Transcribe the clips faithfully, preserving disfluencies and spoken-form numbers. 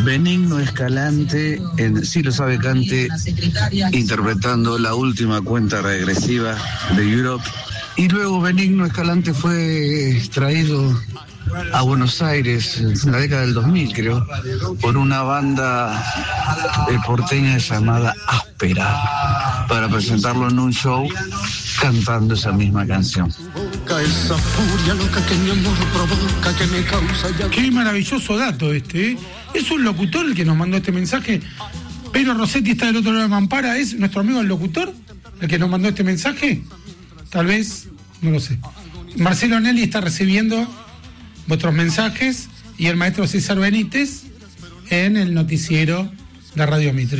Benigno Escalante, en Sí lo sabe Cante, interpretando la última cuenta regresiva de Europe. Y luego Benigno Escalante fue traído a Buenos Aires en la década del dos mil, creo, por una banda eh, porteña llamada Áspera, para presentarlo en un show cantando esa misma canción. Qué maravilloso dato este, ¿eh? Es un locutor el que nos mandó este mensaje. Pedro Rossetti está del otro lado de Mampara. ¿Es nuestro amigo el locutor el que nos mandó este mensaje? Tal vez, no lo sé. Marcelo Nelly está recibiendo vuestros mensajes y el maestro César Benítez en el noticiero de Radio Mitre.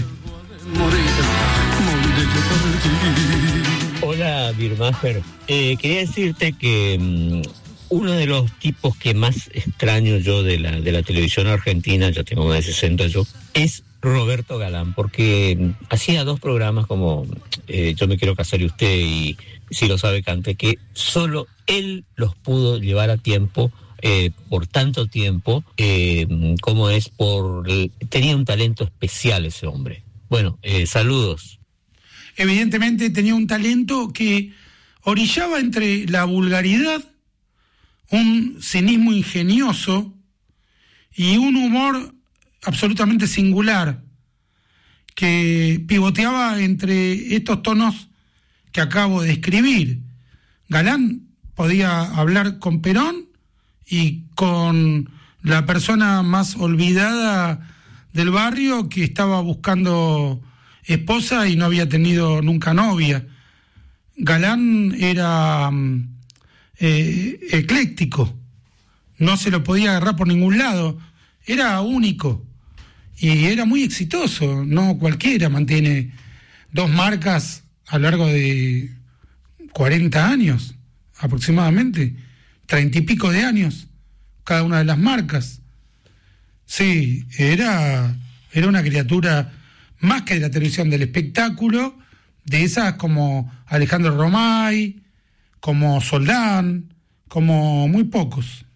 Hola, Birmacher. Eh, quería decirte que um, uno de los tipos que más extraño yo de la, de la televisión argentina, ya tengo más de sesenta yo, es Roberto Galán, porque um, hacía dos programas como eh, Yo me quiero casar y usted y Si lo sabe Cante, que solo él los pudo llevar a tiempo. Eh, por tanto tiempo, eh, como es por... Tenía un talento especial ese hombre. Bueno, eh, saludos. Evidentemente tenía un talento que orillaba entre la vulgaridad, un cinismo ingenioso y un humor absolutamente singular, que pivoteaba entre estos tonos que acabo de describir. Galán podía hablar con Perón y con la persona más olvidada del barrio que estaba buscando esposa y no había tenido nunca novia. Galán era eh, ecléctico, no se lo podía agarrar por ningún lado, era único y era muy exitoso. No cualquiera mantiene dos marcas a lo largo de cuarenta años aproximadamente, treinta y pico de años cada una de las marcas. Sí, era, era una criatura más que de la televisión, del espectáculo, de esas como Alejandro Romay, como Soldán, como muy pocos.